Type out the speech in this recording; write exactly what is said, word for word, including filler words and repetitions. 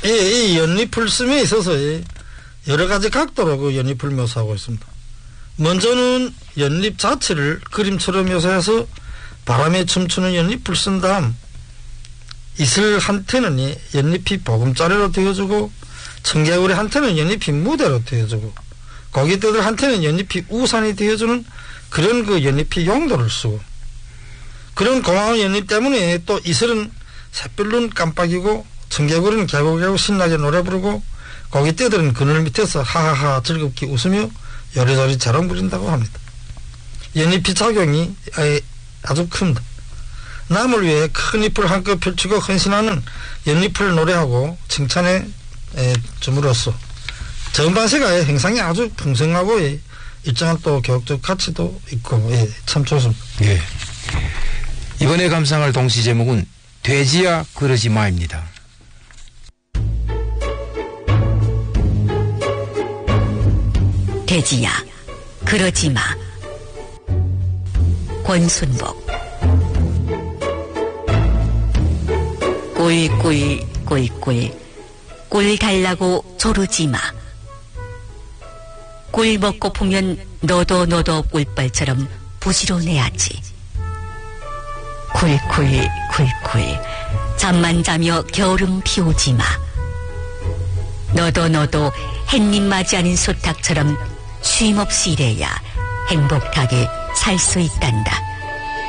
이, 이 연잎을 씀에 있어서 여러 가지 각도로 그 연잎을 묘사하고 있습니다. 먼저는 연잎 자체를 그림처럼 묘사해서 바람에 춤추는 연잎을 쓴 다음 이슬 한테는 연잎이 보금자리로 되어주고 청개구리 한테는 연잎이 무대로 되어주고 고깃대들 한테는 연잎이 우산이 되어주는 그런 그 연잎이 용도를 쓰고 그런 고마운 연잎 때문에 또 이슬은 샛별눈 깜빡이고 청개구리는 개고개고 신나게 노래 부르고 고깃대들은 그늘 밑에서 하하하 즐겁게 웃으며 요리조리 자랑 부린다고 합니다. 연잎이 작용이 아주 큽니다. 남을 위해 큰 잎을 한껏 펼치고 헌신하는 연잎을 노래하고 칭찬해 줌으로써 정반세가의 행상이 아주 풍성하고 일정한 또 교육적 가치도 있고 참 좋습니다. 예. 이번에 감상할 동시 제목은 돼지야 그러지 마입니다. 돼지야 그러지 마. 권순복. 꿀꿀 꿀꿀 꿀 달라고 조르지 마. 꿀 먹고 보면 너도 너도 꿀벌처럼 부지런해야지. 쿨쿨 쿨쿨 잠만 자며 겨울음 피우지 마. 너도 너도 햇님 맞이하는 소탁처럼 쉼없이 일해야 행복하게 살 수 있단다.